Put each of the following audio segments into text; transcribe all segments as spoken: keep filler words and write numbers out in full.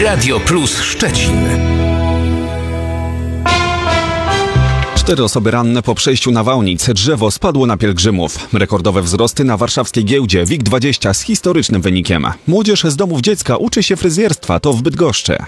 Radio Plus Szczecin. Cztery osoby ranne po przejściu nawałnic. Drzewo spadło na pielgrzymów. Rekordowe wzrosty na warszawskiej giełdzie W I G dwadzieścia z historycznym wynikiem. Młodzież z domów dziecka uczy się fryzjerstwa, to w Bydgoszczy.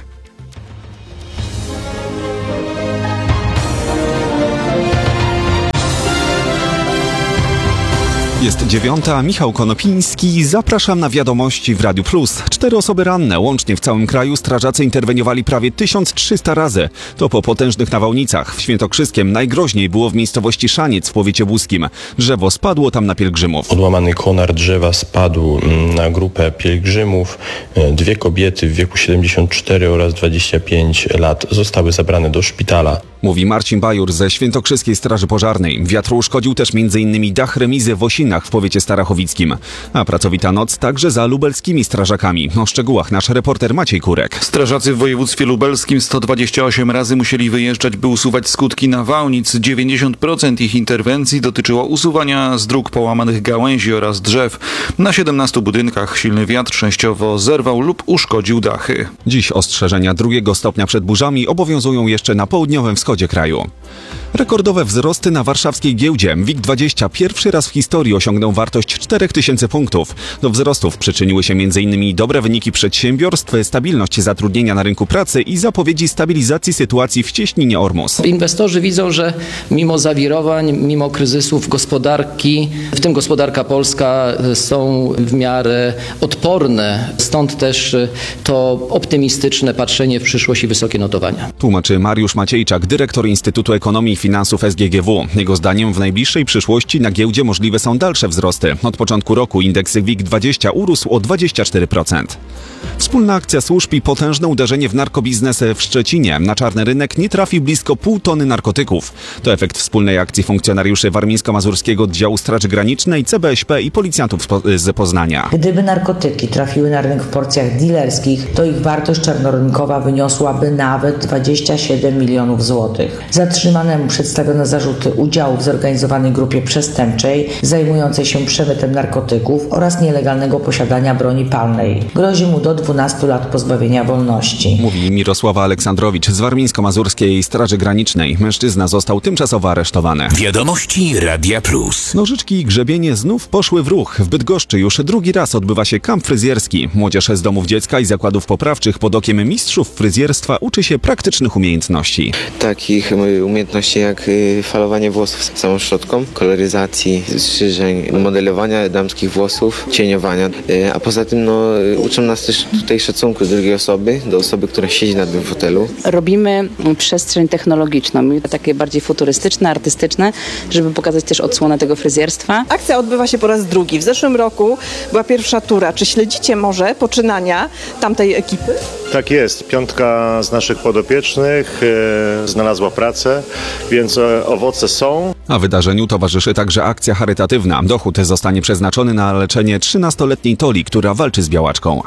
Jest dziewiąta, Michał Konopiński, zapraszam na wiadomości w Radiu Plus. Cztery osoby ranne, łącznie w całym kraju strażacy interweniowali prawie tysiąc trzysta razy. To po potężnych nawałnicach. W Świętokrzyskiem najgroźniej było w miejscowości Szaniec w powiecie łódzkim. Drzewo spadło tam na pielgrzymów. Odłamany konar drzewa spadł na grupę pielgrzymów. Dwie kobiety w wieku siedemdziesiąt cztery oraz dwadzieścia pięć lat zostały zabrane do szpitala. Mówi Marcin Bajur ze Świętokrzyskiej Straży Pożarnej. Wiatr uszkodził też między innymi dach remizy w Osinach w powiecie starachowickim. A pracowita noc także za lubelskimi strażakami. O szczegółach nasz reporter Maciej Kurek. Strażacy w województwie lubelskim sto dwadzieścia osiem razy musieli wyjeżdżać, by usuwać skutki nawałnic. dziewięćdziesiąt procent ich interwencji dotyczyło usuwania z dróg połamanych gałęzi oraz drzew. Na siedemnastu budynkach silny wiatr częściowo zerwał lub uszkodził dachy. Dziś ostrzeżenia drugiego stopnia przed burzami obowiązują jeszcze na południowym wschodzie kraju. Rekordowe wzrosty na warszawskiej giełdzie. W I G dwadzieścia pierwszy raz w historii osiągnął wartość cztery tysiące punktów. Do wzrostów przyczyniły się między innymi dobre wyniki przedsiębiorstw, stabilność zatrudnienia na rynku pracy i zapowiedzi stabilizacji sytuacji w cieśninie Ormus. Inwestorzy widzą, że mimo zawirowań, mimo kryzysów gospodarki, w tym gospodarka polska, są w miarę odporne. Stąd też to optymistyczne patrzenie w przyszłość i wysokie notowania. Tłumaczy Mariusz Maciejczak, dyrektor Instytutu Ekonomii i Finansów S G G W. Jego zdaniem w najbliższej przyszłości na giełdzie możliwe są dalsze wzrosty. Od początku roku indeks W I G dwadzieścia urósł o dwadzieścia cztery procent. Wspólna akcja służb i potężne uderzenie w narkobiznes w Szczecinie. Na czarny rynek nie trafi blisko pół tony narkotyków. To efekt wspólnej akcji funkcjonariuszy warmińsko-mazurskiego oddziału Straży Granicznej, C B S P i policjantów z Poznania. Gdyby narkotyki trafiły na rynek w porcjach dilerskich, to ich wartość czarnorynkowa wyniosłaby nawet dwadzieścia siedem milionów złotych. Zatrzymanemu przedstawiono zarzuty udziału w zorganizowanej grupie przestępczej zajmującej się przemytem narkotyków oraz nielegalnego posiadania broni palnej. Grozi mu do dwunastu lat pozbawienia wolności. Mówi Mirosława Aleksandrowicz z warmińsko-mazurskiej Straży Granicznej. Mężczyzna został tymczasowo aresztowany. Wiadomości Radia Plus. Nożyczki i grzebienie znów poszły w ruch. W Bydgoszczy już drugi raz odbywa się kamp fryzjerski. Młodzież z domów dziecka i zakładów poprawczych pod okiem mistrzów fryzjerstwa uczy się praktycznych umiejętności. Takich umiejętności jak falowanie włosów z samą szczotką, koloryzacji, strzyżeń, modelowania damskich włosów, cieniowania. A poza tym no, uczą nas też tutaj szacunku do drugiej osoby, do osoby, która siedzi na tym fotelu. Robimy przestrzeń technologiczną, takie bardziej futurystyczne, artystyczne, żeby pokazać też odsłonę tego fryzjerstwa. Akcja odbywa się po raz drugi. W zeszłym roku była pierwsza tura. Czy śledzicie może poczynania tamtej ekipy? Tak jest. Piątka z naszych podopiecznych e, znalazła pracę, więc e, owoce są. A wydarzeniu towarzyszy także akcja charytatywna. Dochód zostanie przeznaczony na leczenie trzynastoletniej Toli, która walczy z białaczką.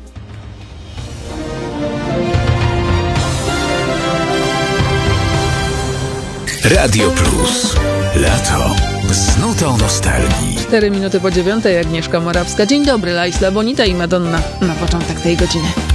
Radio Plus. Lato z nutą nostalgii. Cztery minuty po dziewiątej, Agnieszka Morawska. Dzień dobry, Lajsla Bonita i Madonna na początek tej godziny.